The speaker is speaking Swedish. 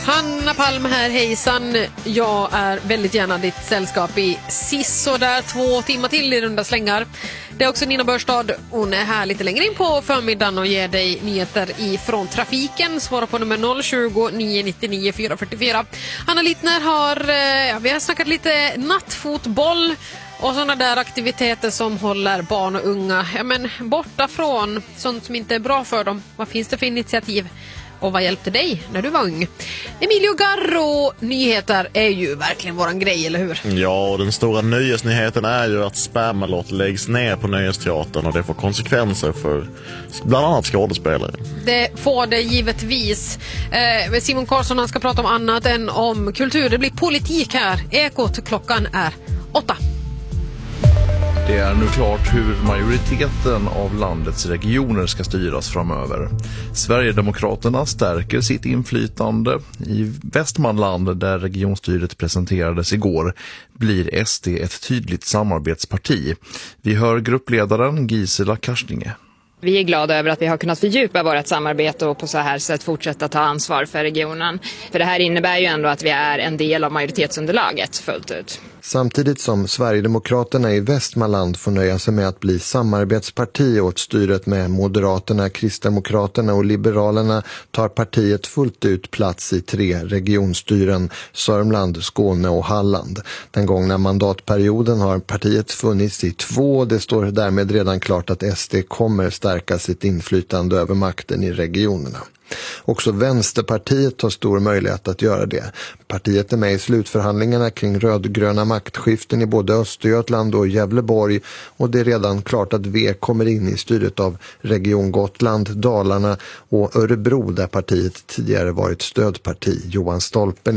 Hanna Palm här, hejsan. Jag är väldigt gärna ditt sällskap i sisådär 2 timmar till i runda slängar. Det är också Nina Börstad. Hon är här lite längre in på förmiddagen och ger dig nyheter ifrån trafiken. Svara på nummer 020 999 444. Anna Littner vi har snackat lite nattfotboll och sådana där aktiviteter som håller barn och unga borta från sånt som inte är bra för dem. Vad finns det för initiativ? Och vad hjälpte dig när du var ung? Emilio Garro, nyheter är ju verkligen våran grej, eller hur? Ja, och den stora nöjesnyheten är ju att Spamalot läggs ner på Nöjesteatern och det får konsekvenser för bland annat skådespelare. Det får det givetvis. Simon Karlsson, han ska prata om annat än om kultur. Det blir politik här. Ekot, klockan är 8. Det är nu klart hur majoriteten av landets regioner ska styras framöver. Sverigedemokraterna stärker sitt inflytande. I Västmanland, där regionstyret presenterades igår, blir SD ett tydligt samarbetsparti. Vi hör gruppledaren Gisela Karstinge. Vi är glada över att vi har kunnat fördjupa vårt samarbete och på så här sätt fortsätta ta ansvar för regionen. För det här innebär ju ändå att vi är en del av majoritetsunderlaget fullt ut. Samtidigt som Sverigedemokraterna i Västmanland får nöja sig med att bli samarbetsparti åt styret med Moderaterna, Kristdemokraterna och Liberalerna tar partiet fullt ut plats i 3 regionstyren, Sörmland, Skåne och Halland. Den gångna mandatperioden har partiet funnits i 2. Det står därmed redan klart att SD kommer stärka sitt inflytande över makten i regionerna. Också Vänsterpartiet har stor möjlighet att göra det. Partiet är med i slutförhandlingarna kring rödgröna maktskiften i både Östergötland och Gävleborg, och det är redan klart att V kommer in i styret av Region Gotland, Dalarna och Örebro, där partiet tidigare varit stödparti. Johan Stolpen